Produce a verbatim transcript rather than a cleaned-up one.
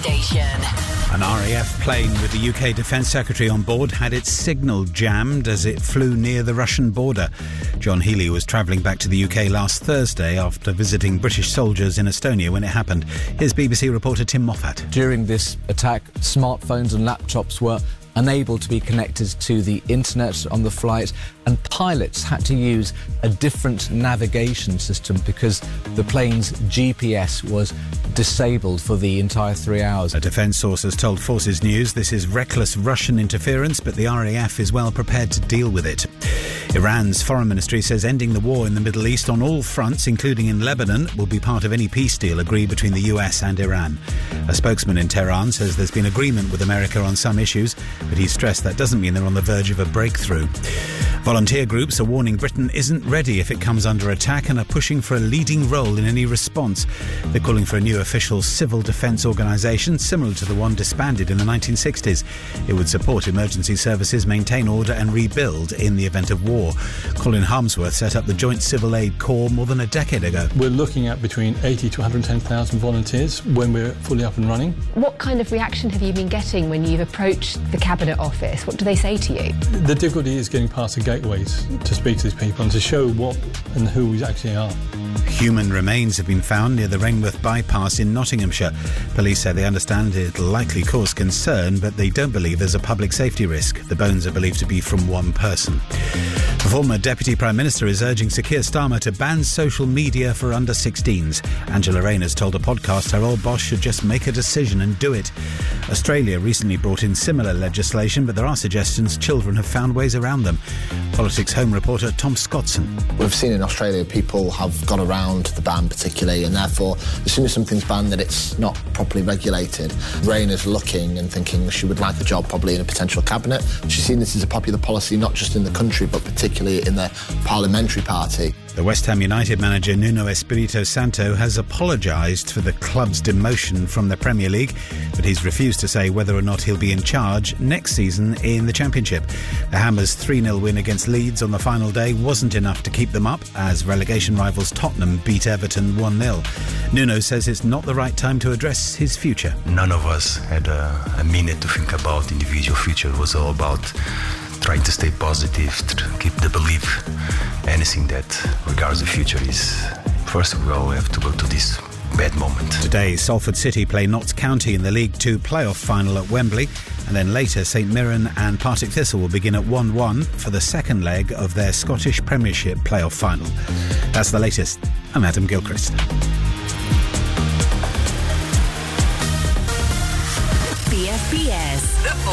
station. An R A F plane with the U K Defence Secretary on board had its signal jammed as it flew near the Russian border. John Healey was travelling back to the U K last Thursday after visiting British soldiers in Estonia when it happened. Here's B B C reporter Tim Moffat. During this attack, smartphones and laptops were unable to be connected to the internet on the flight, and pilots had to use a different navigation system because the plane's G P S was disabled for the entire three hours. A defence source has told Forces News this is reckless Russian interference, but the R A F is well prepared to deal with it. Iran's foreign ministry says ending the war in the Middle East on all fronts, including in Lebanon, will be part of any peace deal agreed between the U S and Iran. A spokesman in Tehran says there's been agreement with America on some issues, but he stressed that doesn't mean they're on the verge of a breakthrough. Volunteer groups are warning Britain isn't ready if it comes under attack and are pushing for a leading role in any response. They're calling for a new official civil defence organisation similar to the one disbanded in the nineteen sixties. It would support emergency services, maintain order and rebuild in the event of war. Colin Harmsworth set up the Joint Civil Aid Corps more than a decade ago. We're looking at between eighty to one hundred ten thousand volunteers when we're fully up and running. What kind of reaction have you been getting when you've approached the Cabinet Office? What do they say to you? The difficulty is getting past the gateways to speak to these people and to show what and who we actually are. Human remains have been found near the Rainworth bypass in Nottinghamshire. Police say they understand it'll likely cause concern, but they don't believe there's a public safety risk. The bones are believed to be from one person. The former Deputy Prime Minister is urging Sir Keir Starmer to ban social media for under sixteens. Angela Rayner has told a podcast her old boss should just make a decision and do it. Australia recently brought in similar legislation, but there are suggestions children have found ways around them. Politics Home reporter Tom Scottson. We've seen in Australia people have gone around the ban particularly, and therefore as soon as something's banned that it's not properly regulated. Rayner's looking and thinking she would like a job probably in a potential cabinet. She's seen this as a popular policy not just in the country but particularly in the parliamentary party. The West Ham United manager Nuno Espirito Santo has apologised for the club's demotion from the Premier League, but he's refused to say whether or not he'll be in charge next season in the Championship. The Hammers' three nil win against Leeds on the final day wasn't enough to keep them up as relegation rivals Tottenham beat Everton one nil. Nuno says it's not the right time to address his future. None of us had a, a minute to think about individual future. It was all about trying to stay positive, to keep the belief. Anything that regards the future is, first we all have to go to this bad moment. Today, Salford City play Notts County in the League Two playoff final at Wembley, and then later St Mirren and Partick Thistle will begin at one one for the second leg of their Scottish Premiership playoff final. That's the latest. I'm Adam Gilchrist. B F B S.